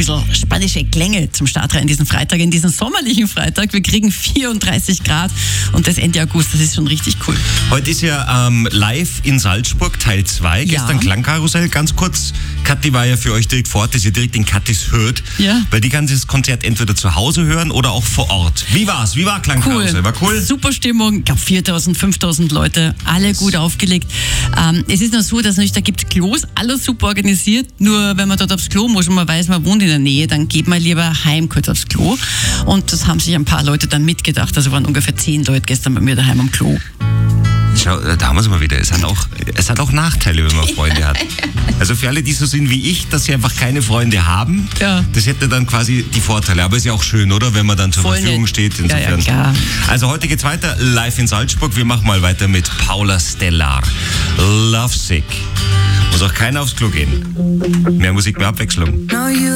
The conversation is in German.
bisschen spanische Klänge zum Start rein, diesen Freitag, in diesen sommerlichen Freitag. Wir kriegen 34 Grad und das Ende August, das ist schon richtig cool. Heute ist ja live in Salzburg, Teil 2. Gestern Klangkarussell. Ganz kurz, Kathi war ja für euch direkt vor Ort, dass ihr direkt in Kathis hört. Ja. Weil die kann das Konzert entweder zu Hause hören oder auch vor Ort. Wie war's? Wie war Klangkarussell? Cool. War cool? Super Stimmung. Ich glaube 4.000, 5.000 Leute, alle gut aufgelegt. Es ist nur so, dass natürlich, da gibt es Klos, alles super organisiert. Nur wenn man dort aufs Klo muss und man weiß, man wohnt in der Nähe, dann geht man lieber heim kurz aufs Klo. Und das haben sich ein paar Leute dann mitgedacht. Also waren ungefähr 10 Leute gestern bei mir daheim am Klo. Schau, da haben wir es mal wieder. Es hat auch Nachteile, wenn man Freunde hat. Also für alle, die so sind wie ich, dass sie einfach keine Freunde haben, das hätte dann quasi die Vorteile. Aber ist ja auch schön, oder? Wenn man dann zur Verfügung steht. Insofern. Ja, klar. Also heute geht's weiter, live in Salzburg. Wir machen mal weiter mit Paula Stellar. Lovesick. Muss auch keiner aufs Klo gehen. Mehr Musik, mehr Abwechslung.